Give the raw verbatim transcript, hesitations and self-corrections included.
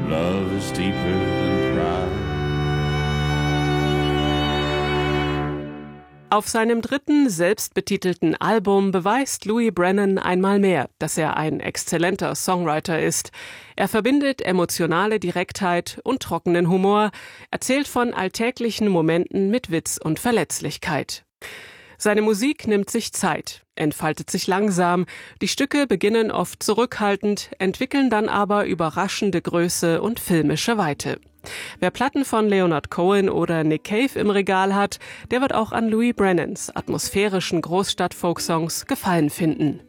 love is deeper than pride. Auf seinem dritten, selbstbetitelten Album beweist Louis Brennan einmal mehr, dass er ein exzellenter Songwriter ist. Er verbindet emotionale Direktheit und trockenen Humor, erzählt von alltäglichen Momenten mit Witz und Verletzlichkeit. Seine Musik nimmt sich Zeit, entfaltet sich langsam, die Stücke beginnen oft zurückhaltend, entwickeln dann aber überraschende Größe und filmische Weite. Wer Platten von Leonard Cohen oder Nick Cave im Regal hat, der wird auch an Louis Brennans atmosphärischen Großstadt-Folksongs Gefallen finden.